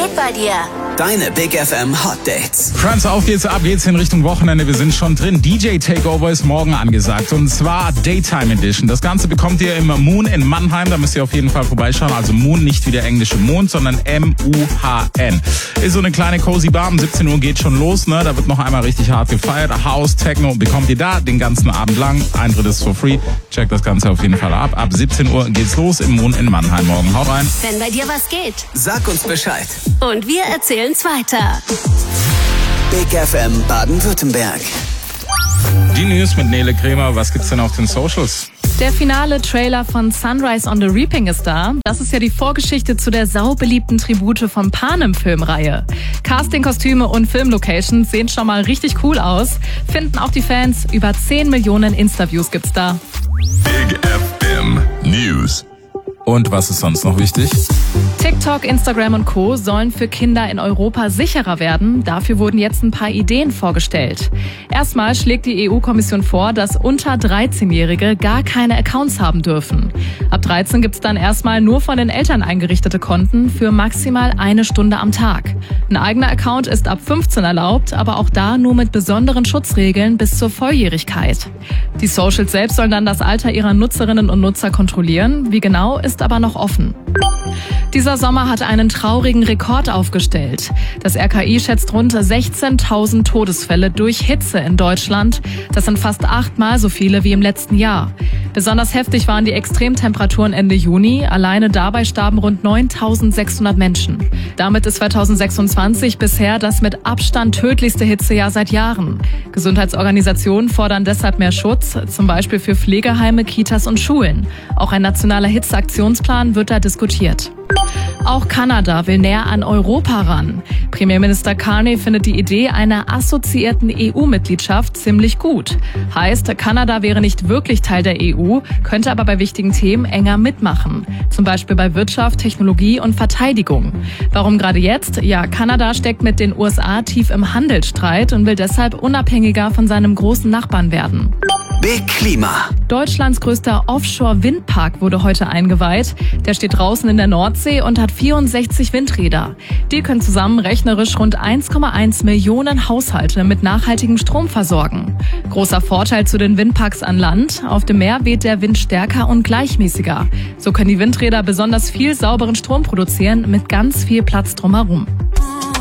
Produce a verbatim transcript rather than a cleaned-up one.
geht bei dir? Deine Big F M Hot Dates. Friends, auf geht's, ab geht's in Richtung Wochenende. Wir sind schon drin. D J Takeover ist morgen angesagt. Und zwar Daytime Edition. Das Ganze bekommt ihr im Moon in Mannheim. Da müsst ihr auf jeden Fall vorbeischauen. Also Moon, nicht wie der englische Mond, sondern M U H N. Ist so eine kleine cozy Bar. Um siebzehn Uhr geht schon los. Ne? Da wird noch einmal richtig hart gefeiert. House, Techno bekommt ihr da den ganzen Abend lang. Eintritt ist for free. Checkt das Ganze auf jeden Fall ab. Ab siebzehn Uhr geht's los im Moon in Mannheim morgen. Haut rein. Wenn bei dir was geht. Sag uns Bescheid. Und wir erzählen's weiter. Big F M Baden-Württemberg. Die News mit Nele Kremer. Was gibt's denn auf den Socials? Der finale Trailer von Sunrise on the Reaping ist da. Das ist ja die Vorgeschichte zu der saubeliebten Tribute von Panem-Filmreihe. Casting, Kostüme und Filmlocations sehen schon mal richtig cool aus. Finden auch die Fans. Über zehn Millionen Insta-Views gibt's da. Big F M News. Und was ist sonst noch wichtig? TikTok, Instagram und Co. sollen für Kinder in Europa sicherer werden. Dafür wurden jetzt ein paar Ideen vorgestellt. Erstmal schlägt die E U-Kommission vor, dass unter dreizehnjährige gar keine Accounts haben dürfen. Ab dreizehn gibt's dann erstmal nur von den Eltern eingerichtete Konten für maximal eine Stunde am Tag. Ein eigener Account ist ab fünfzehn erlaubt, aber auch da nur mit besonderen Schutzregeln bis zur Volljährigkeit. Die Socials selbst sollen dann das Alter ihrer Nutzerinnen und Nutzer kontrollieren. Wie genau, ist aber noch offen. Dieser Sommer hat einen traurigen Rekord aufgestellt. Das R K I schätzt rund sechzehntausend Todesfälle durch Hitze in Deutschland. Das sind fast achtmal so viele wie im letzten Jahr. Besonders heftig waren die Extremtemperaturen Ende Juni. Alleine dabei starben rund neuntausendsechshundert Menschen. Damit ist zweitausendsechsundzwanzig bisher das mit Abstand tödlichste Hitzejahr seit Jahren. Gesundheitsorganisationen fordern deshalb mehr Schutz, zum Beispiel für Pflegeheime, Kitas und Schulen. Auch ein nationaler Hitzeaktionsplan wird da diskutiert. Auch Kanada will näher an Europa ran. Premierminister Carney findet die Idee einer assoziierten E U-Mitgliedschaft ziemlich gut. Heißt, Kanada wäre nicht wirklich Teil der E U, könnte aber bei wichtigen Themen enger mitmachen. Zum Beispiel bei Wirtschaft, Technologie und Verteidigung. Warum gerade jetzt? Ja, Kanada steckt mit den U S A tief im Handelsstreit und will deshalb unabhängiger von seinem großen Nachbarn werden. Big Klima. Deutschlands größter Offshore-Windpark wurde heute eingeweiht. Der steht draußen in der Nordsee und hat vierundsechzig Windräder. Die können zusammen rechnerisch rund eins Komma eins Millionen Haushalte mit nachhaltigem Strom versorgen. Großer Vorteil zu den Windparks an Land. Auf dem Meer weht der Wind stärker und gleichmäßiger. So können die Windräder besonders viel sauberen Strom produzieren mit ganz viel Platz drumherum.